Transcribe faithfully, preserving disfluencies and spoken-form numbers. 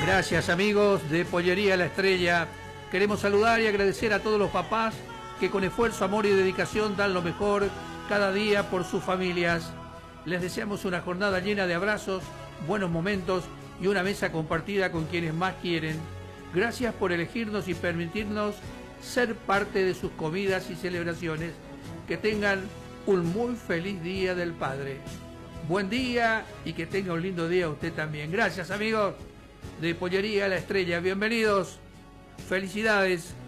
Gracias amigos de Pollería La Estrella. Queremos saludar y agradecer a todos los papás que con esfuerzo, amor y dedicación dan lo mejor cada día por sus familias. Les deseamos una jornada llena de abrazos, buenos momentos y una mesa compartida con quienes más quieren. Gracias por elegirnos y permitirnos ser parte de sus comidas y celebraciones. Que tengan un muy feliz Día del Padre. Buen día y que tenga un lindo día usted también. Gracias amigos de Pollería La Estrella. Bienvenidos. Felicidades.